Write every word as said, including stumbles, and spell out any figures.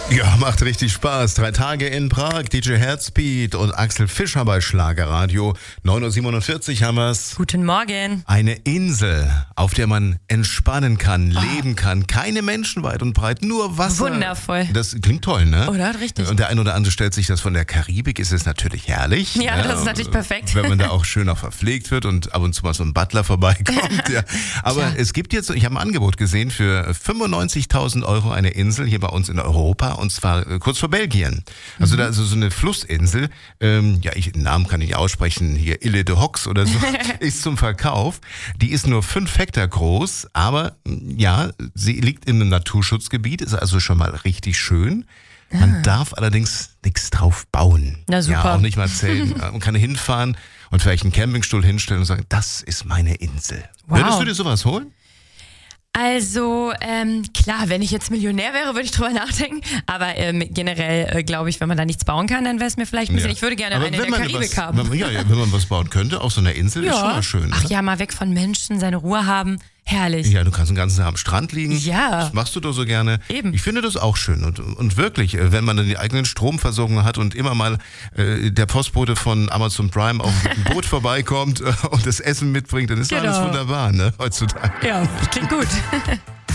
Ja, macht richtig Spaß. Drei Tage in Prag, D J Herzbeat und Axel Fischer bei Schlagerradio. neun Uhr siebenundvierzig haben wir's. Guten Morgen. Eine Insel, auf der man entspannen kann, oh. leben kann. Keine Menschen weit und breit, nur Wasser. Wundervoll. Das klingt toll, ne? Oder? Richtig. Und der ein oder andere stellt sich das von der Karibik, ist es natürlich herrlich. Ja, ne? das ist natürlich perfekt. Wenn man da auch schön auch verpflegt wird und ab und zu mal so ein Butler vorbeikommt. Ja. Aber ja. es gibt jetzt, ich habe ein Angebot gesehen, für fünfundneunzigtausend Euro eine Insel hier bei uns in Europa. Und zwar äh, kurz vor Belgien. Also mhm. da ist so eine Flussinsel, ähm, ja, ich, den Namen kann ich nicht aussprechen, hier Ile de Hox oder so, ist zum Verkauf. Die ist nur fünf Hektar groß, aber ja, sie liegt in einem Naturschutzgebiet, ist also schon mal richtig schön. Man ah. darf allerdings nichts drauf bauen. Na super. Ja, auch nicht mal zelten. Man kann hinfahren und vielleicht einen Campingstuhl hinstellen und sagen, das ist meine Insel. Wow. Würdest du dir sowas holen? Also, ähm, klar, wenn ich jetzt Millionär wäre, würde ich drüber nachdenken. Aber ähm, generell äh, glaube ich, wenn man da nichts bauen kann, dann wäre es mir vielleicht ein bisschen, ja. ich würde gerne Aber eine in der Karibik was, haben. Wenn man, ja, ja, wenn man was bauen könnte, auf so einer Insel, ja. ist schon mal schön. Ach ne? ja, mal weg von Menschen, seine Ruhe haben. Herrlich. Ja, du kannst den ganzen Tag am Strand liegen. Ja. Das machst du doch so gerne. Eben. Ich finde das auch schön. Und, und wirklich, wenn man dann die eigenen Stromversorgung hat und immer mal äh, der Postbote von Amazon Prime auf dem Boot vorbeikommt äh, und das Essen mitbringt, dann ist genau. alles wunderbar, ne, heutzutage. Ja, klingt gut.